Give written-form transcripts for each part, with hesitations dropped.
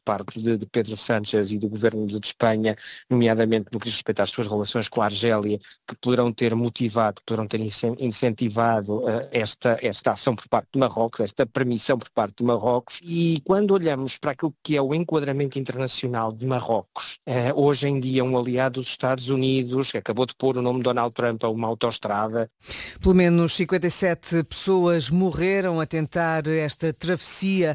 parte de Pedro Sánchez e do governo de Espanha, nomeadamente no que diz respeito às suas relações com a Argélia, que poderão ter motivado, poderão ter incentivado esta ação por parte de Marrocos, esta permissão por parte de Marrocos. E quando olhamos para aquilo que é o enquadramento internacional de Marrocos, hoje em dia um aliado dos Estados Unidos, que acabou de pôr o nome de Donald Trump a uma autoestrada. Pelo menos 57 pessoas morreram a tentar esta travessia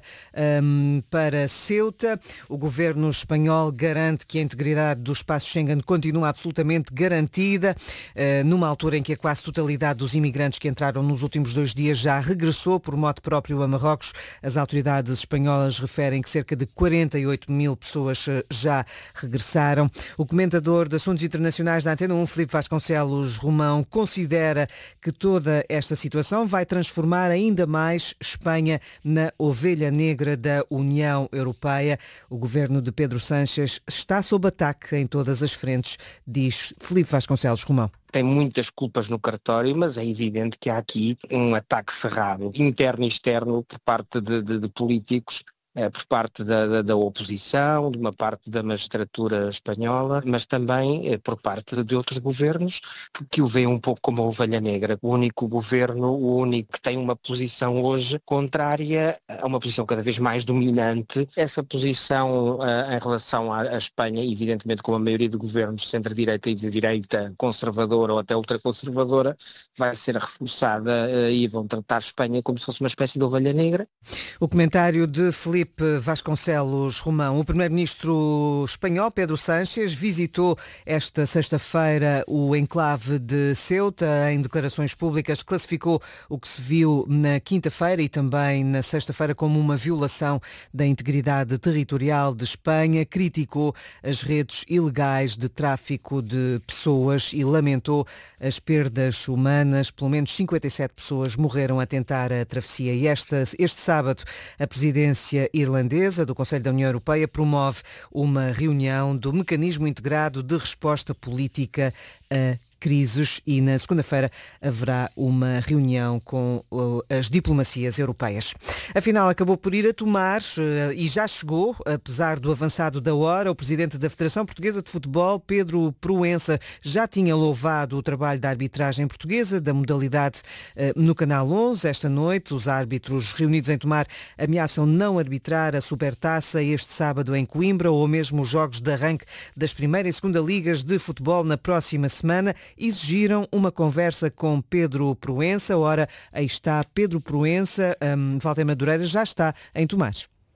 para Ceuta. O governo espanhol garante que a integridade do espaço Schengen continua absolutamente garantida, numa altura em que a quase totalidade dos imigrantes que entraram nos últimos 2 dias já regressou por mote próprio a Marrocos. As autoridades espanholas referem que cerca de 48 mil pessoas já regressaram. O comentador de assuntos internacionais da Antena 1, Filipe Vasconcelos Romão, considera que toda esta situação vai transformar ainda mais Espanha na ovelha negra da União Europeia. O governo de Pedro Sánchez está sob ataque em todas as frentes, diz Filipe Vasconcelos Romão. Tem muitas culpas no cartório, mas é evidente que há aqui um ataque cerrado, interno e externo, por parte de políticos, por parte da oposição, de uma parte da magistratura espanhola, mas também por parte de outros governos que o veem um pouco como a ovelha negra. O único governo, o único que tem uma posição hoje contrária a uma posição cada vez mais dominante. Essa posição em relação à Espanha, evidentemente como a maioria de governos de centro-direita e de direita conservadora ou até ultraconservadora, vai ser reforçada e vão tratar a Espanha como se fosse uma espécie de ovelha negra. O comentário de Filipe Vasconcelos Romão. O primeiro-ministro espanhol, Pedro Sánchez, visitou esta sexta-feira o enclave de Ceuta. Em declarações públicas, classificou o que se viu na quinta-feira e também na sexta-feira como uma violação da integridade territorial de Espanha. Criticou as redes ilegais de tráfico de pessoas e lamentou as perdas humanas. Pelo menos 57 pessoas morreram a tentar a travessia. E este sábado, a presidência irlandesa do Conselho da União Europeia promove uma reunião do Mecanismo Integrado de Resposta Política a crises e na segunda-feira haverá uma reunião com as diplomacias europeias. Afinal, acabou por ir a Tomar e já chegou, apesar do avançado da hora. O presidente da Federação Portuguesa de Futebol, Pedro Proença, já tinha louvado o trabalho da arbitragem portuguesa, da modalidade no Canal 11. Esta noite, os árbitros reunidos em Tomar ameaçam não arbitrar a Supertaça este sábado em Coimbra ou mesmo os jogos de arranque das primeira e segunda ligas de futebol na próxima semana. Exigiram uma conversa com Pedro Proença. Ora, aí está Pedro Proença. Walter Madureira já está em Tomar.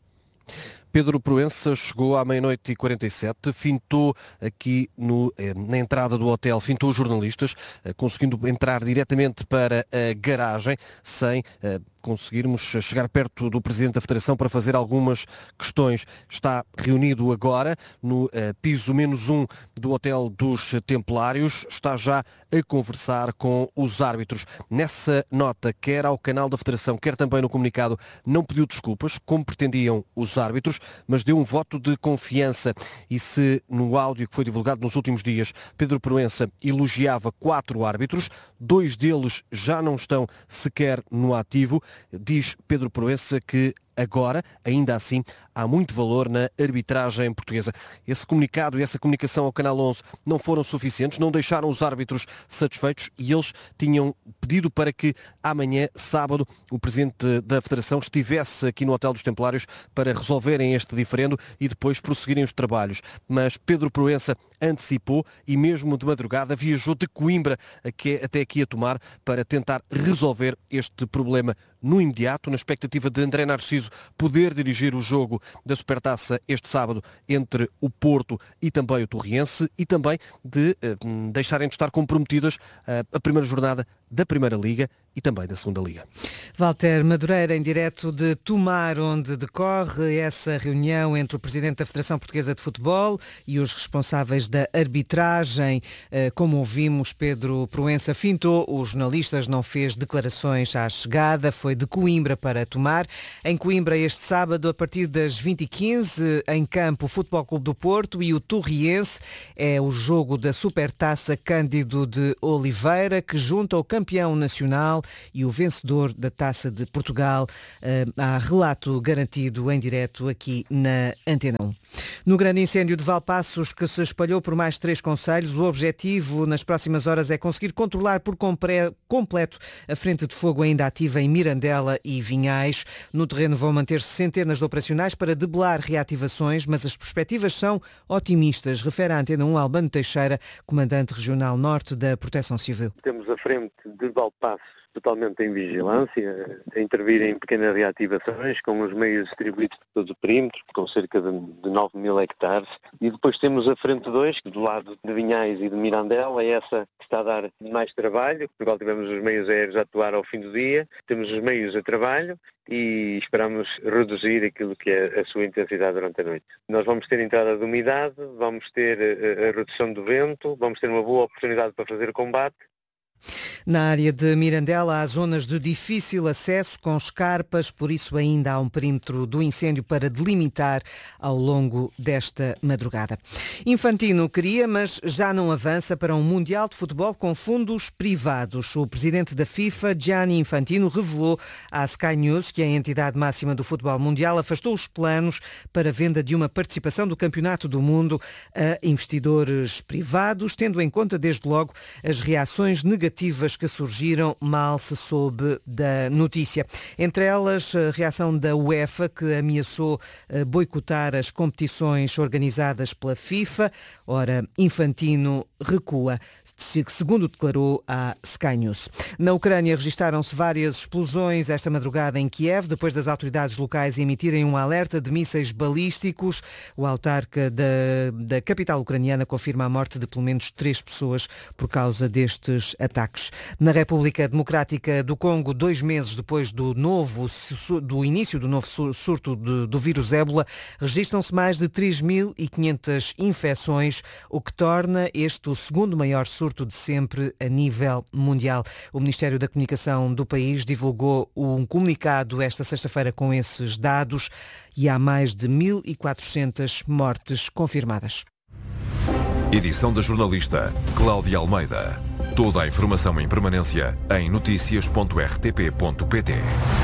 Pedro Proença chegou à 00:47, fintou aqui na entrada do hotel, fintou os jornalistas, conseguindo entrar diretamente para a garagem, sem conseguirmos chegar perto do Presidente da Federação para fazer algumas questões. Está reunido agora no piso -1 do Hotel dos Templários, está já a conversar com os árbitros. Nessa nota, quer ao canal da Federação, quer também no comunicado, não pediu desculpas, como pretendiam os árbitros, mas deu um voto de confiança. E se no áudio que foi divulgado nos últimos dias, Pedro Proença elogiava 4 árbitros, 2 deles já não estão sequer no ativo, diz Pedro Proença que agora, ainda assim, há muito valor na arbitragem portuguesa. Esse comunicado e essa comunicação ao Canal 11 não foram suficientes, não deixaram os árbitros satisfeitos e eles tinham pedido para que amanhã, sábado, o Presidente da Federação estivesse aqui no Hotel dos Templários para resolverem este diferendo e depois prosseguirem os trabalhos. Mas Pedro Proença antecipou e mesmo de madrugada viajou de Coimbra até aqui a Tomar para tentar resolver este problema no imediato, na expectativa de André Narciso poder dirigir o jogo da Supertaça este sábado entre o Porto e também o Torriense e também de deixarem de estar comprometidas a primeira jornada da Primeira Liga e também da Segunda Liga. Walter Madureira, em direto de Tomar, onde decorre essa reunião entre o Presidente da Federação Portuguesa de Futebol e os responsáveis da arbitragem. Como ouvimos, Pedro Proença fintou os jornalistas, não fez declarações à chegada, foi de Coimbra para Tomar. Em Coimbra, este sábado, a partir das 20h15, em campo, o Futebol Clube do Porto e o Torriense. É o jogo da Supertaça Cândido de Oliveira, que junta o campeão campeão nacional e o vencedor da Taça de Portugal. Há relato garantido em direto aqui na Antena 1. No grande incêndio de Valpaços, que se espalhou por mais 3 concelhos, o objetivo nas próximas horas é conseguir controlar por completo a frente de fogo ainda ativa em Mirandela e Vinhais. No terreno vão manter-se centenas de operacionais para debelar reativações, mas as perspectivas são otimistas, refere à Antena 1 Albano Teixeira, comandante regional norte da Proteção Civil. Temos a frente de Valpaços totalmente em vigilância, a intervir em pequenas reativações, com os meios distribuídos por todo o perímetro, com cerca de 9.000 hectares. E depois temos a frente 2, do lado de Vinhais e de Mirandela, é essa que está a dar mais trabalho, no qual tivemos os meios aéreos a atuar ao fim do dia, temos os meios a trabalho e esperamos reduzir aquilo que é a sua intensidade durante a noite. Nós vamos ter entrada de umidade, vamos ter a redução do vento, vamos ter uma boa oportunidade para fazer combate. Na área de Mirandela há zonas de difícil acesso com escarpas, por isso ainda há um perímetro do incêndio para delimitar ao longo desta madrugada. Infantino queria, mas já não avança para um Mundial de Futebol com fundos privados. O presidente da FIFA, Gianni Infantino, revelou à Sky News que a entidade máxima do futebol mundial afastou os planos para a venda de uma participação do Campeonato do Mundo a investidores privados, tendo em conta desde logo as reações negativas que surgiram mal se soube da notícia. Entre elas, a reação da UEFA, que ameaçou boicotar as competições organizadas pela FIFA. Ora, Infantino recua, segundo declarou à Sky News. Na Ucrânia registaram-se várias explosões esta madrugada em Kiev, depois das autoridades locais emitirem um alerta de mísseis balísticos. O autarca da capital ucraniana confirma a morte de pelo menos 3 pessoas por causa destes ataques. Na República Democrática do Congo, 2 meses depois do início do novo surto do vírus ébola, registram-se mais de 3.500 infecções, o que torna este o segundo maior surto de sempre a nível mundial. O Ministério da Comunicação do país divulgou um comunicado esta sexta-feira com esses dados e há mais de 1.400 mortes confirmadas. Edição da jornalista Cláudia Almeida. Toda a informação em permanência em noticias.rtp.pt.